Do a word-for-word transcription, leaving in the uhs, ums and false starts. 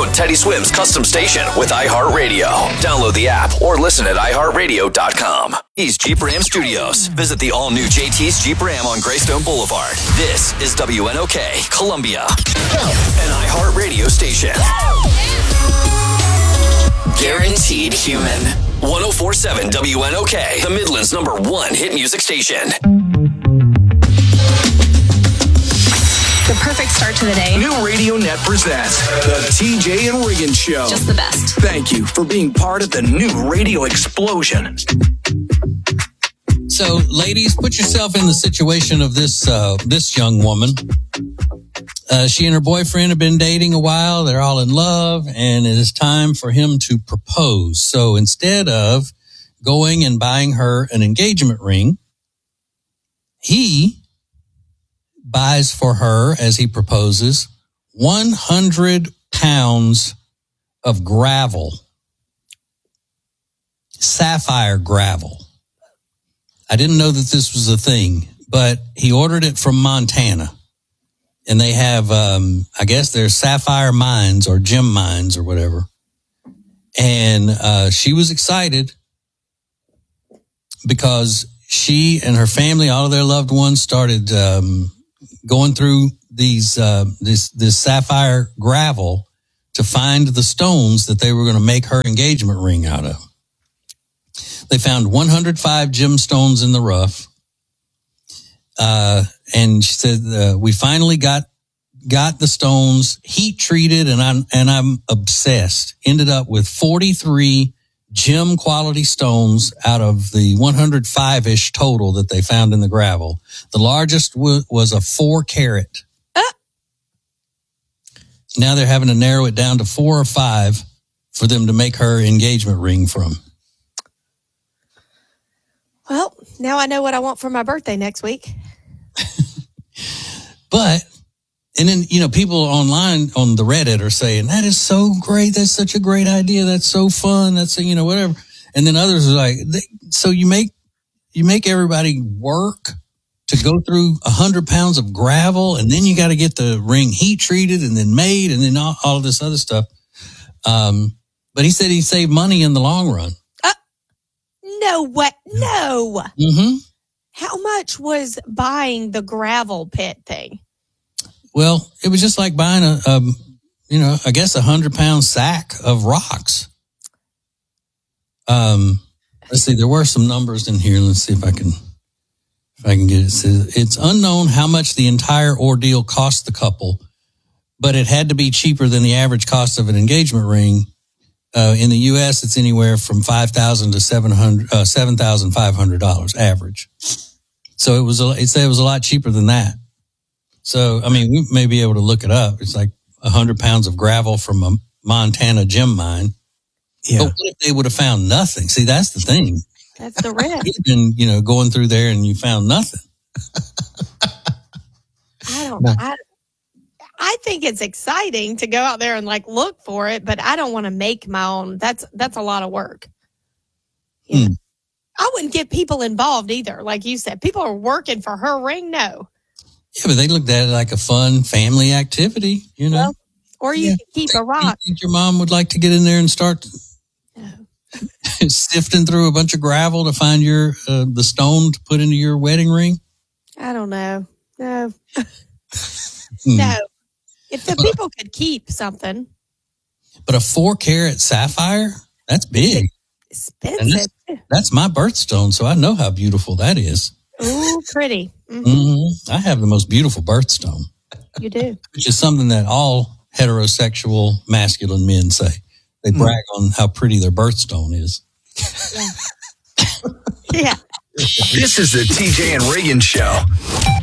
of Teddy Swims' custom station with iHeartRadio. Download the app or listen at i heart radio dot com. He's Jeep Ram Studios. Visit the all-new J T's Jeep Ram on Greystone Boulevard. This is W N O K, Columbia, an iHeartRadio station. Guaranteed Human. one oh four point seven W N O K, the Midland's number one hit music station. The perfect start to the day. New Radio Net presents the T J and Regan Show. Just the best. Thank you for being part of the new radio explosion. So, ladies, put yourself in the situation of this uh, this young woman. Uh, she and her boyfriend have been dating a while. They're all in love, and it is time for him to propose. So instead of going and buying her an engagement ring, he buys for her, as he proposes, one hundred pounds of gravel, sapphire gravel. I didn't know that this was a thing, but he ordered it from Montana. And they have, um, I guess they're sapphire mines or gem mines or whatever. And uh, she was excited because she and her family, all of their loved ones, started um, going through these uh, this this sapphire gravel to find the stones that they were going to make her engagement ring out of. They found one hundred five gemstones in the rough. Uh, and she said, uh, we finally got, got the stones heat treated, and I'm, and I'm obsessed. Ended up with forty-three gem quality stones out of the one hundred five ish total that they found in the gravel. The largest w- was a four carat. Ah. Now they're having to narrow it down to four or five for them to make her engagement ring from. Well, now I know what I want for my birthday next week. But, and then, you know, people online on the Reddit are saying, that is so great. That's such a great idea. That's so fun. That's, you know, whatever. And then others are like, so you make, you make everybody work to go through a hundred pounds of gravel, and then you got to get the ring heat treated and then made, and then all, all of this other stuff. Um, but he said he saved money in the long run. Uh, no, what? No. Mm-hmm. How much was buying the gravel pit thing? Well, it was just like buying a, um, you know, I guess a hundred pound sack of rocks. Um, let's see, there were some numbers in here. Let's see if I can, if I can get it. It says, it's unknown how much the entire ordeal cost the couple, but it had to be cheaper than the average cost of an engagement ring. Uh, in the U S, it's anywhere from five thousand to seven hundred, uh, seven thousand five hundred dollars average. So it was, a, it said it was a lot cheaper than that. So, I mean, we may be able to look it up. It's like a hundred pounds of gravel from a Montana gem mine. Yeah. But what if they would have found nothing? See, that's the thing. That's the risk. You've been, you know, going through there and you found nothing. I don't, I, I think it's exciting to go out there and like look for it, but I don't want to make my own. That's, that's a lot of work. You know? Hmm. I wouldn't get people involved either. Like you said, people are working for her ring. No. Yeah, but they looked at it like a fun family activity, you know. Well, or you yeah. could keep a rock. You think your mom would like to get in there and start no. sifting through a bunch of gravel to find your uh, the stone to put into your wedding ring? I don't know. No. hmm. No. If the people could keep something. But a four carat sapphire, that's big. Expensive. That's, that's my birthstone, so I know how beautiful that is. Ooh, pretty. Mm-hmm. Mm-hmm. I have the most beautiful birthstone. You do. Which is something that all heterosexual masculine men say. They brag mm. on how pretty their birthstone is. Yeah. Yeah. This is the T J and Regan Show.